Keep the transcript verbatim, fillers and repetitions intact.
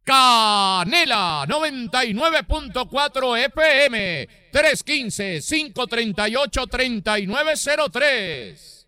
Canela noventa y nueve punto cuatro F M, tres uno cinco, cinco tres ocho, tres nueve cero tres.